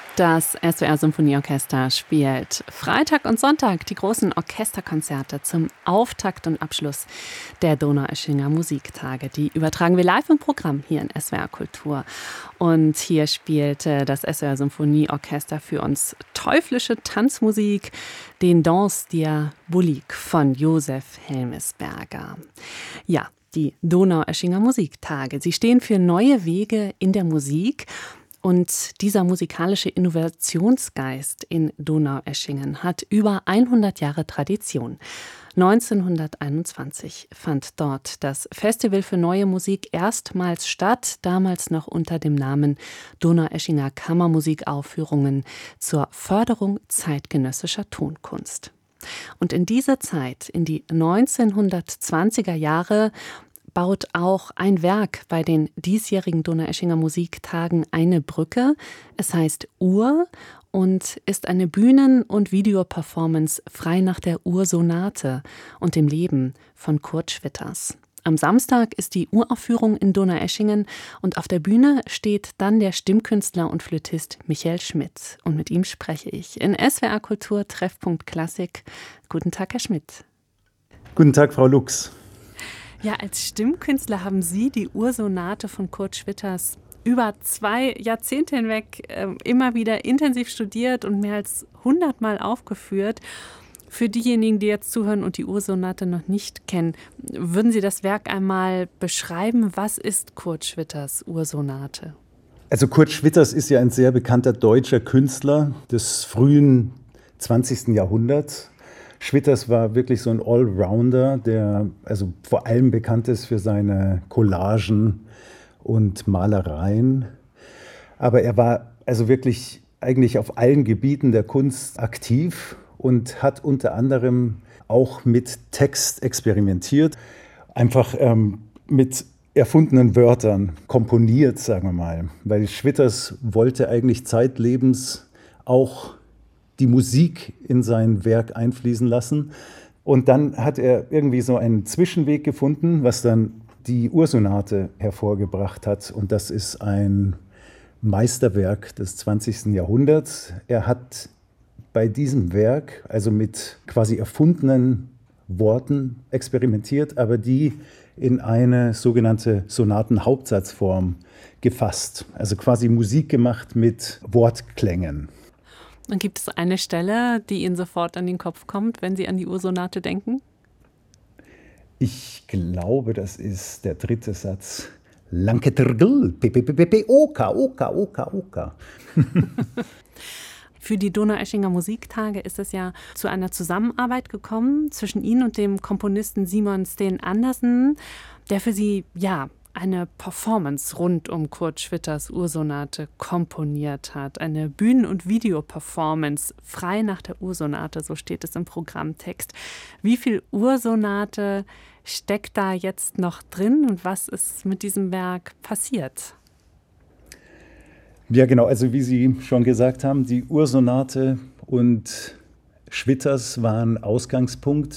Das SWR Symphonieorchester spielt Freitag und Sonntag die großen Orchesterkonzerte zum Auftakt und Abschluss der Donaueschinger Musiktage. Die übertragen wir live im Programm hier in SWR Kultur. Und hier spielte das SWR Symphonieorchester für uns teuflische Tanzmusik, den Danse Diabolique von Josef Helmesberger. Ja, die Donaueschinger Musiktage. Sie stehen für neue Wege in der Musik. Und dieser musikalische Innovationsgeist in Donaueschingen hat über 100 Jahre Tradition. 1921 fand dort das Festival für neue Musik erstmals statt, damals noch unter dem Namen Donaueschinger Kammermusikaufführungen zur Förderung zeitgenössischer Tonkunst. Und in dieser Zeit, in die 1920er Jahre, baut auch ein Werk bei den diesjährigen Donaueschinger Musiktagen eine Brücke. Es heißt Ur und ist eine Bühnen- und Videoperformance frei nach der Ursonate und dem Leben von Kurt Schwitters. Am Samstag ist die Uraufführung in Donaueschingen und auf der Bühne steht dann der Stimmkünstler und Flötist Michael Schmidt. Und mit ihm spreche ich in SWR Kultur Treffpunkt Klassik. Guten Tag, Herr Schmidt. Guten Tag, Frau Lux. Ja, als Stimmkünstler haben Sie die Ursonate von Kurt Schwitters über 2 Jahrzehnte hinweg immer wieder intensiv studiert und mehr als 100 Mal aufgeführt. Für diejenigen, die jetzt zuhören und die Ursonate noch nicht kennen, würden Sie das Werk einmal beschreiben? Was ist Kurt Schwitters Ursonate? Also Kurt Schwitters ist ja ein sehr bekannter deutscher Künstler des frühen 20. Jahrhunderts. Schwitters war wirklich so ein Allrounder, der also vor allem bekannt ist für seine Collagen und Malereien. Aber er war also wirklich eigentlich auf allen Gebieten der Kunst aktiv und hat unter anderem auch mit Text experimentiert, einfach mit erfundenen Wörtern komponiert, sagen wir mal. Weil Schwitters wollte eigentlich zeitlebens auch die Musik in sein Werk einfließen lassen. Und dann hat er irgendwie so einen Zwischenweg gefunden, was dann die Ursonate hervorgebracht hat. Und das ist ein Meisterwerk des 20. Jahrhunderts. Er hat bei diesem Werk, also mit quasi erfundenen Worten experimentiert, aber die in eine sogenannte Sonatenhauptsatzform gefasst. Also quasi Musik gemacht mit Wortklängen. Und gibt es eine Stelle, die Ihnen sofort an den Kopf kommt, wenn Sie an die Ursonate denken? Ich glaube, das ist der 3. Satz. Lanketergl, pepepepe, oka, oka, oka, oka. Für die Donaueschinger Musiktage ist es ja zu einer Zusammenarbeit gekommen zwischen Ihnen und dem Komponisten Simon Steen Andersen, der für Sie, eine Performance rund um Kurt Schwitters Ursonate komponiert hat. Eine Bühnen- und Videoperformance frei nach der Ursonate, so steht es im Programmtext. Wie viel Ursonate steckt da jetzt noch drin und was ist mit diesem Werk passiert? Ja, genau, also wie Sie schon gesagt haben, die Ursonate und Schwitters waren Ausgangspunkt